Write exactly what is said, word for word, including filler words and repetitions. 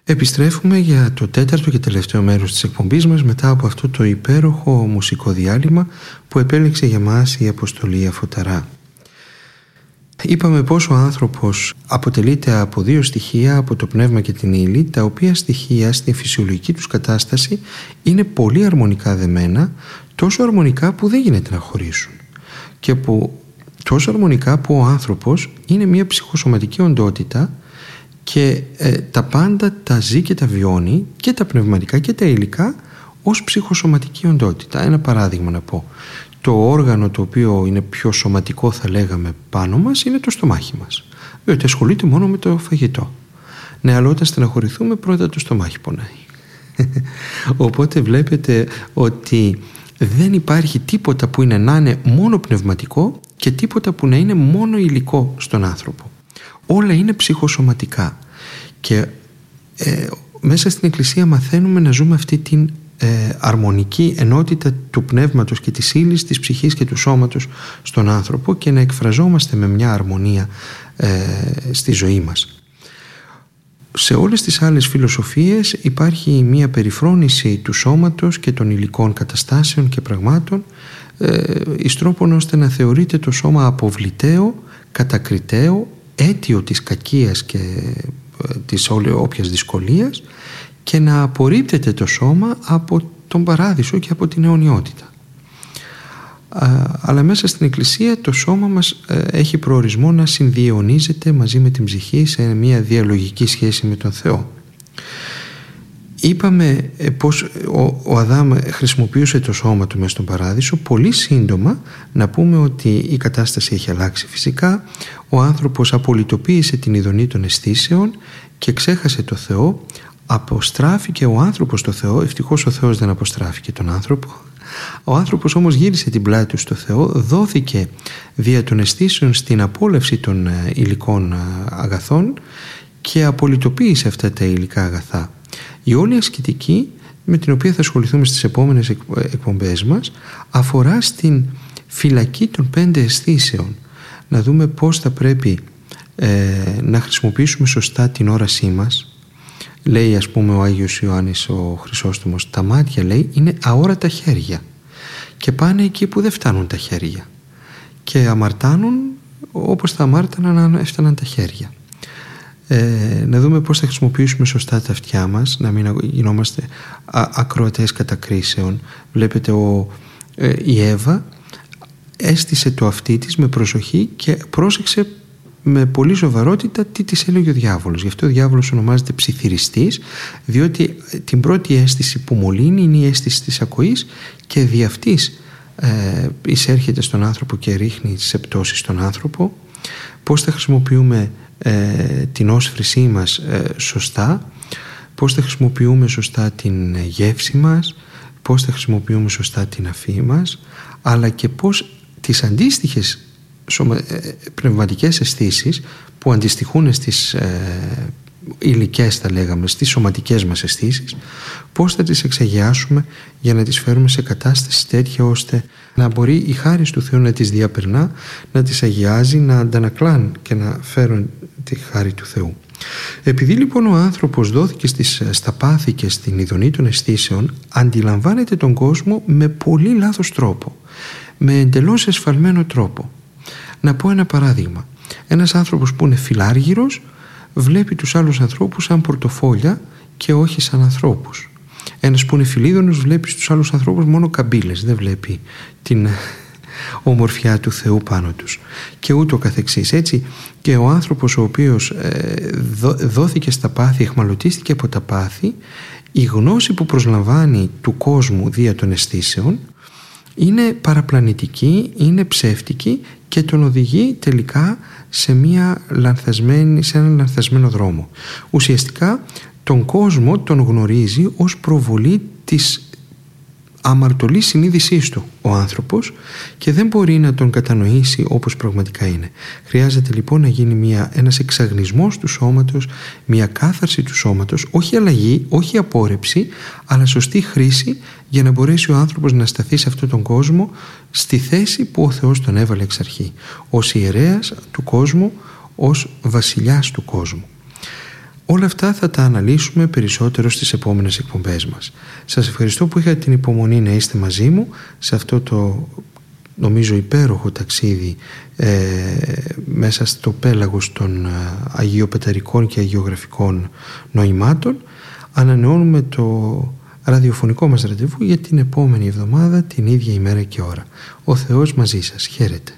Επιστρέφουμε για το τέταρτο και τελευταίο μέρος της εκπομπής μας μετά από αυτό το υπέροχο μουσικό διάλειμμα που επέλεξε για μας η Αποστολή Αφωταρά. Είπαμε πως ο άνθρωπος αποτελείται από δύο στοιχεία, από το πνεύμα και την ύλη, τα οποία στοιχεία στην φυσιολογική τους κατάσταση είναι πολύ αρμονικά δεμένα, τόσο αρμονικά που δεν γίνεται να χωρίσουν και που, τόσο αρμονικά που ο άνθρωπος είναι μια ψυχοσωματική οντότητα και ε, τα πάντα τα ζει και τα βιώνει, και τα πνευματικά και τα υλικά, ως ψυχοσωματική οντότητα. Ένα παράδειγμα να πω. Το όργανο το οποίο είναι πιο σωματικό, θα λέγαμε, πάνω μας είναι το στομάχι μας, διότι ασχολείται μόνο με το φαγητό. Ναι, αλλά όταν στεναχωρηθούμε πρώτα το στομάχι πονάει. Οπότε βλέπετε ότι δεν υπάρχει τίποτα που είναι να είναι μόνο πνευματικό και τίποτα που να είναι μόνο υλικό στον άνθρωπο. Όλα είναι ψυχοσωματικά και ε, μέσα στην Εκκλησία μαθαίνουμε να ζούμε αυτή την ε, αρμονική ενότητα του πνεύματος και της ύλης, της ψυχής και του σώματος στον άνθρωπο και να εκφραζόμαστε με μια αρμονία ε, στη ζωή μας. Σε όλες τις άλλες φιλοσοφίες υπάρχει μια περιφρόνηση του σώματος και των υλικών καταστάσεων και πραγμάτων ε, εις τρόπον ώστε να θεωρείται το σώμα αποβληταίο, κατακριταίο, αίτιο της κακίας και της όποιας δυσκολίας και να απορρίπτεται το σώμα από τον παράδεισο και από την αιωνιότητα. Αλλά μέσα στην Εκκλησία το σώμα μας έχει προορισμό να συνδιαιωνίζεται μαζί με την ψυχή σε μια διαλογική σχέση με τον Θεό. Είπαμε πως ο, ο Αδάμ χρησιμοποιούσε το σώμα του μέσα στον παράδεισο. Πολύ σύντομα να πούμε ότι η κατάσταση έχει αλλάξει φυσικά. Ο άνθρωπος απολυτοποίησε την ειδονή των αισθήσεων και ξέχασε το Θεό. Αποστράφηκε ο άνθρωπος το Θεό. Ευτυχώς ο Θεός δεν αποστράφηκε τον άνθρωπο. Ο άνθρωπος όμως γύρισε την πλάτη του στο Θεό, δόθηκε δια των αισθήσεων στην απόλαυση των υλικών αγαθών και απολυτοποίησε αυτά τα υλικά αγαθά. Η όλη ασκητική με την οποία θα ασχοληθούμε στις επόμενες εκπομπές μας αφορά στην φυλακή των πέντε αισθήσεων. Να δούμε πώς θα πρέπει ε, να χρησιμοποιήσουμε σωστά την όρασή μας. Λέει ας πούμε ο Άγιος Ιωάννης ο Χρυσόστομος, τα μάτια λέει είναι αόρατα χέρια και πάνε εκεί που δεν φτάνουν τα χέρια και αμαρτάνουν όπως θα αμάρταναν αν έφταναν τα χέρια. Ε, να δούμε πώς θα χρησιμοποιήσουμε σωστά τα αυτιά μας, να μην γινόμαστε α, ακροατές κατακρίσεων. Βλέπετε ο, ε, η Εύα έστησε το αυτί της με προσοχή και πρόσεξε με πολύ σοβαρότητα τι της έλεγε ο διάβολος. Γι' αυτό ο διάβολος ονομάζεται ψιθυριστής, διότι την πρώτη αίσθηση που μολύνει είναι η αίσθηση της ακοής και δι' αυτής ε, εισέρχεται στον άνθρωπο και ρίχνει σε πτώσεις στον άνθρωπο. Πώς θα χρησιμοποιούμε ε, την όσφρησή μας ε, σωστά, πώς θα χρησιμοποιούμε σωστά την γεύση μας, πώς θα χρησιμοποιούμε σωστά την αφή μας, αλλά και πώς τις αντίστοιχες σωμα, ε, πνευματικές αισθήσεις που αντιστοιχούν στις ε, υλικές, θα λέγαμε, στις σωματικές μας αισθήσεις, πώς θα τις εξαγιάσουμε για να τις φέρουμε σε κατάσταση τέτοια ώστε να μπορεί η χάρις του Θεού να τις διαπερνά, να τις αγιάζει, να αντανακλάν και να φέρουν τη χάρη του Θεού. Επειδή λοιπόν ο άνθρωπος δόθηκε στις, στα πάθη και στην ειδονή των αισθήσεων, αντιλαμβάνεται τον κόσμο με πολύ λάθος τρόπο, με εντελώς εσφαλμένο τρόπο. Να πω ένα παράδειγμα. Ένας άνθρωπος που είναι φιλάργυρος βλέπει τους άλλους ανθρώπους σαν πορτοφόλια και όχι σαν ανθρώπους. Ένας που είναι φιλίδωνος βλέπει στους άλλους ανθρώπους μόνο καμπύλες, δεν βλέπει την ομορφιά του Θεού πάνω τους και ούτω καθεξής. Έτσι και ο άνθρωπος ο οποίος ε, δό, δόθηκε στα πάθη, εχμαλωτίστηκε από τα πάθη, η γνώση που προσλαμβάνει του κόσμου δια των αισθήσεων είναι παραπλανητική, είναι ψεύτικη και τον οδηγεί τελικά σε, μια λανθασμένη, σε έναν λανθασμένο δρόμο. Ουσιαστικά τον κόσμο τον γνωρίζει ως προβολή της αμαρτωλής συνείδησής του ο άνθρωπος και δεν μπορεί να τον κατανοήσει όπως πραγματικά είναι. Χρειάζεται λοιπόν να γίνει μια, ένας εξαγνισμός του σώματος, μια κάθαρση του σώματος, όχι αλλαγή, όχι απόρρεψη, αλλά σωστή χρήση για να μπορέσει ο άνθρωπος να σταθεί σε αυτόν τον κόσμο στη θέση που ο Θεός τον έβαλε εξ αρχή, ως ιερέας του κόσμου, ως βασιλιάς του κόσμου. Όλα αυτά θα τα αναλύσουμε περισσότερο στις επόμενες εκπομπές μας. Σας ευχαριστώ που είχατε την υπομονή να είστε μαζί μου σε αυτό το νομίζω υπέροχο ταξίδι ε, μέσα στο πέλαγος των ε, αγιοπεταρικών και αγιογραφικών νοημάτων. Ανανεώνουμε το ραδιοφωνικό μας ραντεβού για την επόμενη εβδομάδα την ίδια ημέρα και ώρα. Ο Θεός μαζί σας. Χαίρετε.